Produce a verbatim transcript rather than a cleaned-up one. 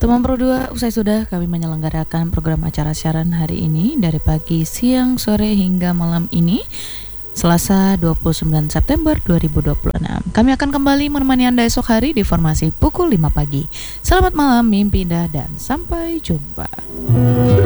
Teman Pro dua, usai sudah kami menyelenggarakan program acara siaran hari ini dari pagi, siang, sore hingga malam ini, Selasa dua puluh sembilan September dua ribu dua puluh enam. Kami akan kembali menemani Anda esok hari di formasi pukul lima pagi. Selamat malam, mimpi indah dan sampai jumpa.